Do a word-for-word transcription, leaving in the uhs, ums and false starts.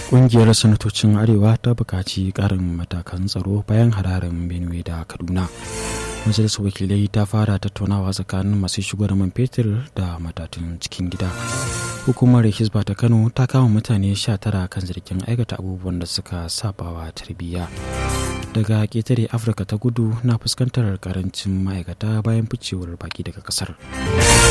Ƙungiyar sanatocin Arewa ta buƙaci ƙarin matakan tsaro bayan hararin Benue da Kaduna. Majalisar Wakilai ta fara tattaunawa tsakanin masu shigo da man fetur da matatun cikin gida. Hukumar Hisba ta Kano ta kama mutane sha tara kan zargin aikata abubuwan da suka sabawa tarbiyya. Daga ƙetare, Afirka ta Kudu na fuskantar ƙarancin ma'aikata bayan ficewar baki daga ƙasar.